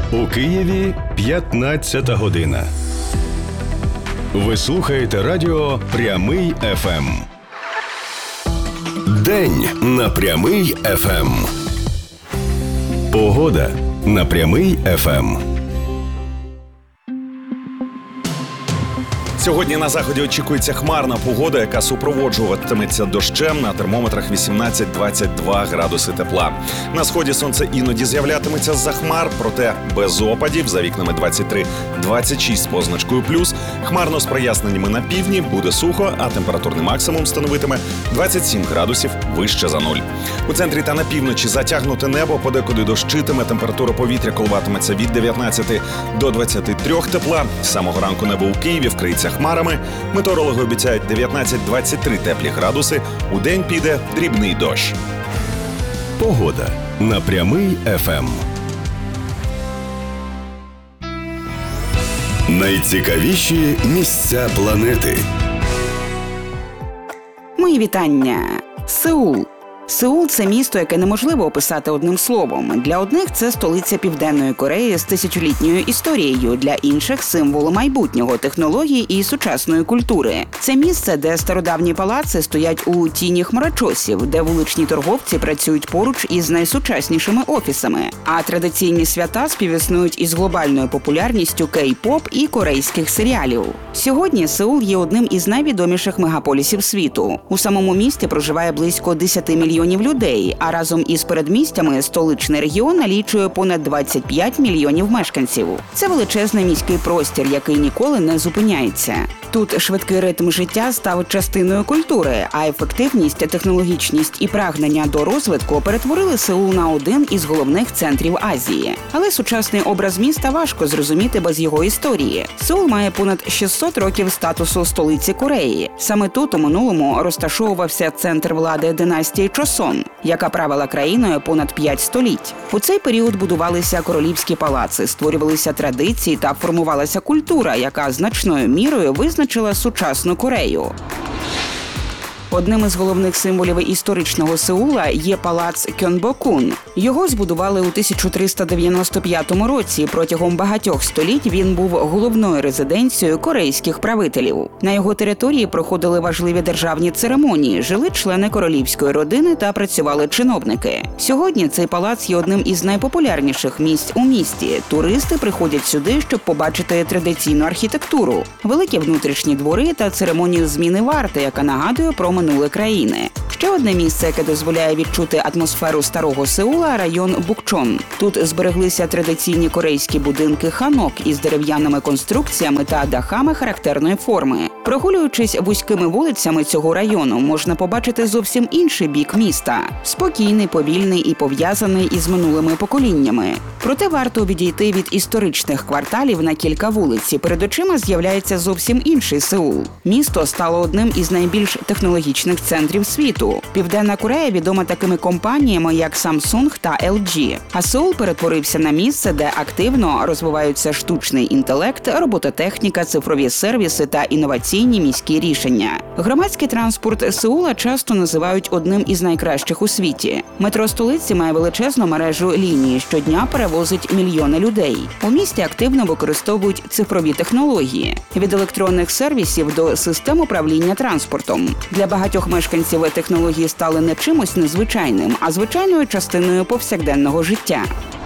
У Києві 15 година. Ви слухаєте радіо «Прямий ФМ». День на «Прямий ФМ». Погода на «Прямий ФМ». Сьогодні на заході очікується хмарна погода, яка супроводжуватиметься дощем, на термометрах 18-22 градуси тепла. На сході сонце іноді з'являтиметься з-за хмар, проте без опадів, за вікнами 23-26 з позначкою плюс. Хмарно з проясненнями на півдні, буде сухо, а температурний максимум становитиме 27 градусів вище за нуль. У центрі та на півночі затягнуте небо, подекуди дощитиме, температура повітря коливатиметься від 19 до 23 тепла. З самого ранку небо у Києві вкриється хмарами. Метеорологи обіцяють 19-23 теплі градуси. Удень піде дрібний дощ. Погода на «Прямий ФМ». Найцікавіші місця планети. Мої вітання. Сеул. Сеул – це місто, яке неможливо описати одним словом. Для одних – це столиця Південної Кореї з тисячолітньою історією, для інших – символ майбутнього, технологій і сучасної культури. Це місце, де стародавні палаци стоять у тіні хмарочосів, де вуличні торговці працюють поруч із найсучаснішими офісами, а традиційні свята співіснують із глобальною популярністю кей-поп і корейських серіалів. Сьогодні Сеул є одним із найвідоміших мегаполісів світу. У самому місті проживає близько 10 мільйонів людей, а разом із передмістями столичний регіон налічує понад 25 мільйонів мешканців. Це величезний міський простір, який ніколи не зупиняється. Тут швидкий ритм життя став частиною культури, а ефективність, технологічність і прагнення до розвитку перетворили Сеул на один із головних центрів Азії. Але сучасний образ міста важко зрозуміти без його історії. Сеул має понад 600 років статусу столиці Кореї. Саме тут у минулому розташовувався центр влади династії Чосон, яка правила країною понад 5 століть. У цей період будувалися королівські палаци, створювалися традиції та формувалася культура, яка значною мірою визначила сучасну Корею. Одним із головних символів історичного Сеула є палац Кьонбокун. Його збудували у 1395 році. Протягом багатьох століть він був головною резиденцією корейських правителів. На його території проходили важливі державні церемонії, жили члени королівської родини та працювали чиновники. Сьогодні цей палац є одним із найпопулярніших місць у місті. Туристи приходять сюди, щоб побачити традиційну архітектуру, великі внутрішні двори та церемонію зміни варти, яка нагадує про минуле країни. Ще одне місце, яке дозволяє відчути атмосферу старого Сеула – район Букчон. Тут збереглися традиційні корейські будинки ханок із дерев'яними конструкціями та дахами характерної форми. Прогулюючись вузькими вулицями цього району, можна побачити зовсім інший бік міста – спокійний, повільний і пов'язаний із минулими поколіннями. Проте варто відійти від історичних кварталів на кілька вулиць, і перед очима з'являється зовсім інший Сеул. Місто стало одним із найбільш технологічних центрів світу. Південна Корея відома такими компаніями, як Samsung та LG. А Сеул перетворився на місце, де активно розвиваються штучний інтелект, робототехніка, цифрові сервіси та інноваційні міські рішення. Громадський транспорт Сеула часто називають одним із найкращих у світі. Метро столиці має величезну мережу ліній, щодня перевозить мільйони людей. У місті активно використовують цифрові технології – від електронних сервісів до систем управління транспортом. Для багатьох мешканців технології стали не чимось незвичайним, а звичайною частиною повсякденного життя.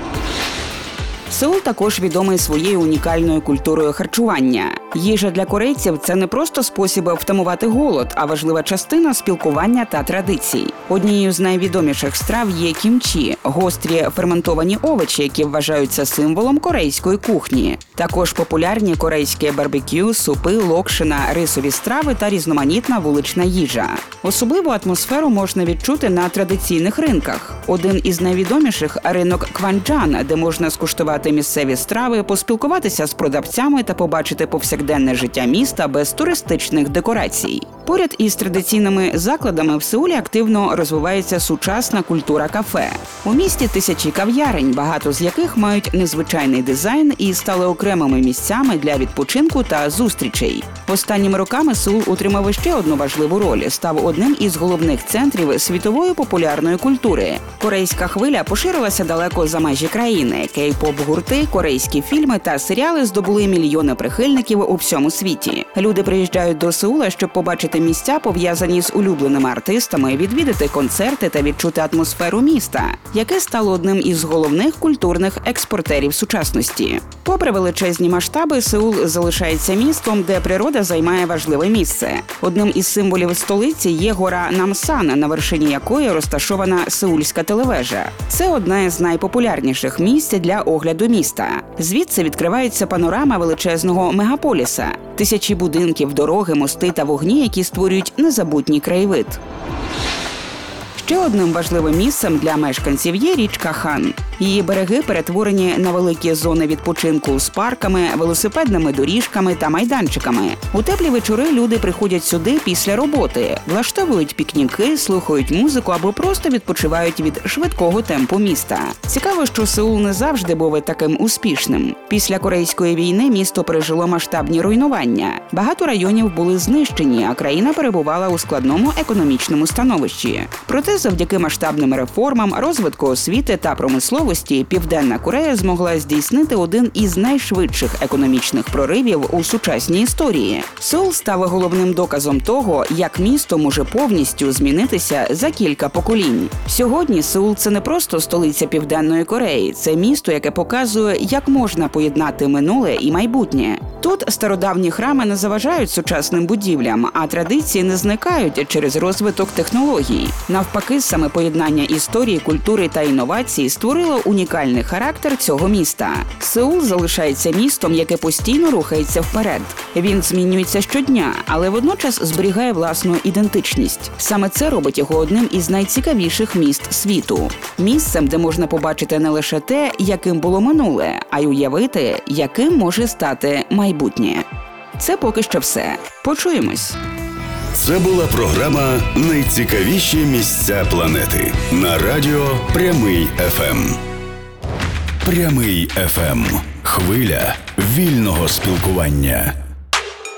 Сеул також відомий своєю унікальною культурою харчування. Їжа для корейців – це не просто спосіб втамувати голод, а важлива частина спілкування та традицій. Однією з найвідоміших страв є кімчі – гострі ферментовані овочі, які вважаються символом корейської кухні. Також популярні корейське барбекю, супи, локшина, рисові страви та різноманітна вулична їжа. Особливу атмосферу можна відчути на традиційних ринках. Один із найвідоміших – ринок Кванджан, де можна скуштувати місцеві страви, поспілкуватися з продавцями та побачити повсякденне життя міста без туристичних декорацій. Поряд із традиційними закладами в Сеулі активно розвивається сучасна культура кафе. У місті тисячі кав'ярень, багато з яких мають незвичайний дизайн і стали окремими місцями для відпочинку та зустрічей. Останніми роками Сеул отримав ще одну важливу роль – став одним із головних центрів світової популярної культури. Корейська хвиля поширилася далеко за межі країни. Кей-поп-гурти, корейські фільми та серіали здобули мільйони прихильників у всьому світі. Люди приїжджають до Сеула, щоб побачити місця, пов'язані з улюбленими артистами, відвідати концерти та відчути атмосферу міста, яке стало одним із головних культурних експортерів сучасності. Попри величезні масштаби, Сеул залишається містом, де природа займає важливе місце. Одним із символів столиці є гора Намсан, на вершині якої розташована Сеульська телевежа. Це одна із найпопулярніших місць для огляду міста. Звідси відкривається панорама величезного мегаполіса. Тисячі будинків, дороги, мости та вогні, які створюють незабутній краєвид. Ще одним важливим місцем для мешканців є річка Хан. Її береги перетворені на великі зони відпочинку з парками, велосипедними доріжками та майданчиками. У теплі вечори люди приходять сюди після роботи, влаштовують пікніки, слухають музику або просто відпочивають від швидкого темпу міста. Цікаво, що Сеул не завжди був таким успішним. Після Корейської війни місто пережило масштабні руйнування. Багато районів були знищені, а країна перебувала у складному економічному становищі. Проте завдяки масштабним реформам, розвитку освіти та промисловості Південна Корея змогла здійснити один із найшвидших економічних проривів у сучасній історії. Сеул став головним доказом того, як місто може повністю змінитися за кілька поколінь. Сьогодні Сеул – це не просто столиця Південної Кореї, це місто, яке показує, як можна поєднати минуле і майбутнє. Тут стародавні храми не заважають сучасним будівлям, а традиції не зникають через розвиток технологій. Навпаки, саме поєднання історії, культури та інновацій створило унікальний характер цього міста. Сеул залишається містом, яке постійно рухається вперед. Він змінюється щодня, але водночас зберігає власну ідентичність. Саме це робить його одним із найцікавіших міст світу. Місцем, де можна побачити не лише те, яким було минуле, а й уявити, яким може стати майбутнє. Це поки що все. Почуємось. Це була програма «Найцікавіші місця планети» на радіо Прямий ФМ. Прямий ФМ. Хвиля вільного спілкування.